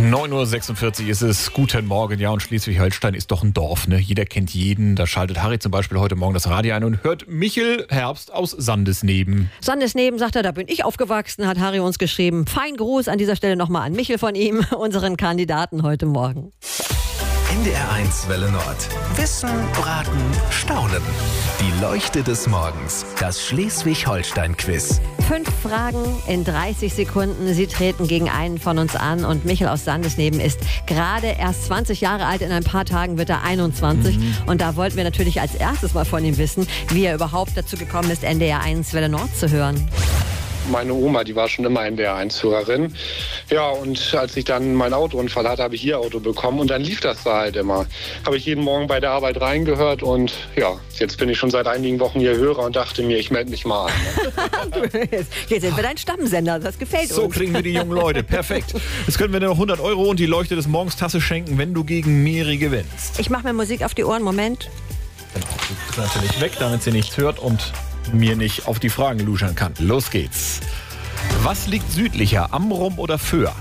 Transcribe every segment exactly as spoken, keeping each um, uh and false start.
neun Uhr sechsundvierzig ist es. Guten Morgen. Ja, und Schleswig-Holstein ist doch ein Dorf, ne? Jeder kennt jeden. Da schaltet Harry zum Beispiel heute Morgen das Radio ein und hört Michel Herbst aus Sandesneben. Sandesneben, sagt er, da bin ich aufgewachsen, hat Harry uns geschrieben. Fein Gruß an dieser Stelle nochmal an Michel von ihm, unseren Kandidaten heute Morgen. N D R eins Welle Nord. Wissen, Braten, Staunen. Die Leuchte des Morgens. Das Schleswig-Holstein-Quiz. Fünf Fragen in dreißig Sekunden. Sie treten gegen einen von uns an. Und Michel aus Sandesneben ist gerade erst zwanzig Jahre alt. In ein paar Tagen wird er einundzwanzig. Mhm. Und da wollten wir natürlich als erstes mal von ihm wissen, wie er überhaupt dazu gekommen ist, N D R eins Welle Nord zu hören. Meine Oma, die war schon immer N D R eins Hörerin. Ja, und als ich dann meinen Autounfall hatte, habe ich ihr Auto bekommen und dann lief das da halt immer. Habe ich jeden Morgen bei der Arbeit reingehört und ja, jetzt bin ich schon seit einigen Wochen hier Hörer und dachte mir, ich melde mich mal an. Jetzt sind wir dein Stammsender, das gefällt uns. So kriegen wir die jungen Leute, perfekt. Jetzt können wir dir noch hundert Euro und die Leuchte des Morgens Tasse schenken, wenn du gegen Miri gewinnst. Ich mache mir Musik auf die Ohren, Moment. Genau, du kriegst natürlich weg, damit sie nichts hört und mir nicht auf die Fragen luschern kann. Los geht's. Was liegt südlicher, Amrum oder Föhr?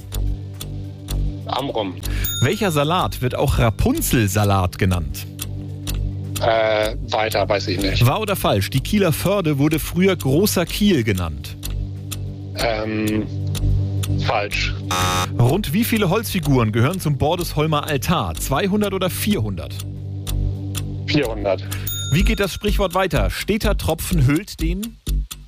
Amrum. Welcher Salat wird auch Rapunzelsalat genannt? Äh, weiter, weiß ich nicht. Wahr oder falsch? Die Kieler Förde wurde früher Großer Kiel genannt. Ähm, falsch. Rund wie viele Holzfiguren gehören zum Bordesholmer Altar? zweihundert oder vierhundert? vierhundert. Wie geht das Sprichwort weiter? Steter Tropfen höhlt den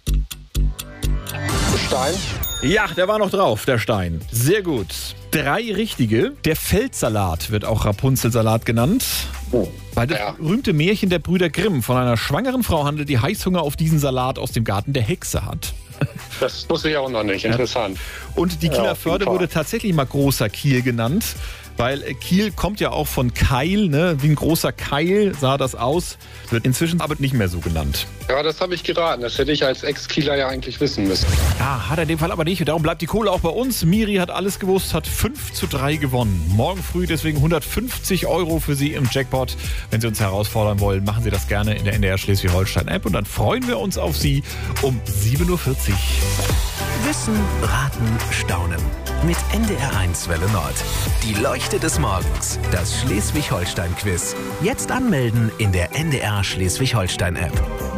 Stein. Ja, der war noch drauf, der Stein. Sehr gut. Drei richtige. Der Feldsalat wird auch Rapunzelsalat genannt. Oh, weil das ja. berühmte Märchen der Brüder Grimm von einer schwangeren Frau handelt, die Heißhunger auf diesen Salat aus dem Garten der Hexe hat. Das wusste ich auch noch nicht. Interessant. Und die Kieler Ja, auf jeden Förde Fall. wurde tatsächlich mal Großer Kiel genannt, weil Kiel kommt ja auch von Keil, ne? Wie ein großer Keil sah das aus, wird inzwischen aber nicht mehr so genannt. Ja, das habe ich geraten. Das hätte ich als Ex-Kieler ja eigentlich wissen müssen. Ja, hat er in dem Fall aber nicht. Darum bleibt die Kohle auch bei uns. Miri hat alles gewusst, hat fünf zu drei gewonnen. Morgen früh deswegen hundertfünfzig Euro für Sie im Jackpot. Wenn Sie uns herausfordern wollen, machen Sie das gerne in der N D R Schleswig-Holstein-App. Und dann freuen wir uns auf Sie um sieben Uhr vierzig. Wissen, Braten, Staunen. Mit N D R eins Welle Nord. Die Leuchte des Morgens. Das Schleswig-Holstein-Quiz. Jetzt anmelden in der N D R Schleswig-Holstein-App.